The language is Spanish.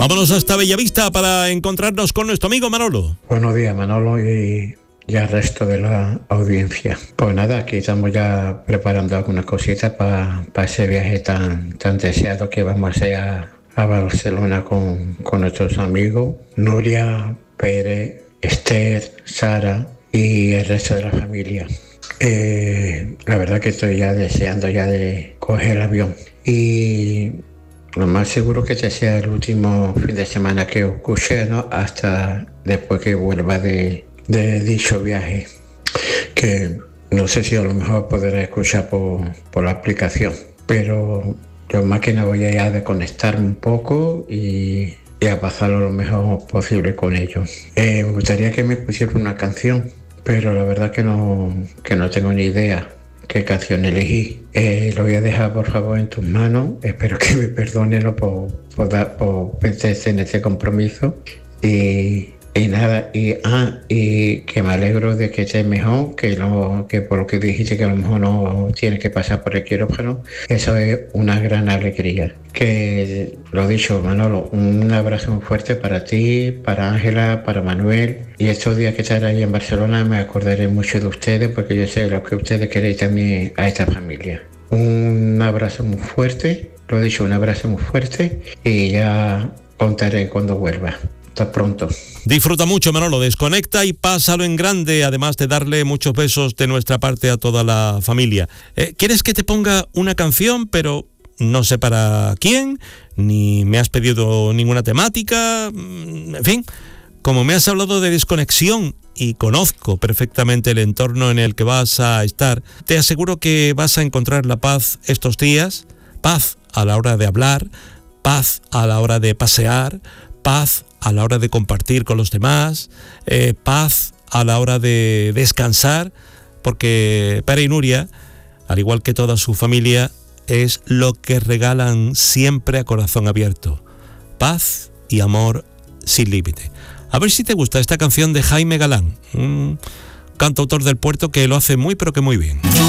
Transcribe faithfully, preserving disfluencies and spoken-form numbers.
Vámonos hasta Bellavista para encontrarnos con nuestro amigo Manolo. Buenos días, Manolo, y ya el resto de la audiencia. Pues nada, aquí estamos ya preparando algunas cositas para pa ese viaje tan, tan deseado que vamos a hacer a, a Barcelona con, con nuestros amigos Nuria, Pérez, Esther, Sara y el resto de la familia. Eh, la verdad que estoy ya deseando ya de coger el avión, y lo más seguro que este sea el último fin de semana que os escuche, ¿no? Hasta después que vuelva de, de dicho viaje, que no sé si a lo mejor podré escuchar por, por la aplicación, pero yo más que nada voy a, a desconectarme un poco y, y a pasarlo lo mejor posible con ellos. Eh, me gustaría que me pusieran una canción, pero la verdad que no, que no tengo ni idea qué canción elegí. Eh, lo voy a dejar por favor en tus manos. Espero que me perdonen, ¿no? por, por, dar, por meterse en este compromiso. Y, y nada, y, ah, y que me alegro de que estés mejor, que, no, que por lo que dijiste que a lo mejor no tienes que pasar por el quirófano. Eso es una gran alegría. Que lo dicho, Manolo, un abrazo muy fuerte para ti, para Ángela, para Manuel. Y estos días que estaré ahí en Barcelona me acordaré mucho de ustedes, porque yo sé lo que ustedes queréis también a esta familia. Un abrazo muy fuerte, lo dicho, un abrazo muy fuerte, y ya contaré cuando vuelva. Hasta pronto. Disfruta mucho, Manolo, desconecta y pásalo en grande, además de darle muchos besos de nuestra parte a toda la familia. Eh, ¿Quieres que te ponga una canción? Pero no sé para quién, ni me has pedido ninguna temática, en fin, como me has hablado de desconexión y conozco perfectamente el entorno en el que vas a estar, te aseguro que vas a encontrar la paz estos días, paz a la hora de hablar, paz a la hora de pasear, paz a la hora de compartir con los demás, eh, paz a la hora de descansar, porque Pere y Nuria, al igual que toda su familia, es lo que regalan siempre a corazón abierto. Paz y amor sin límite. A ver si te gusta esta canción de Jaime Galán, un cantautor del puerto que lo hace muy pero que muy bien.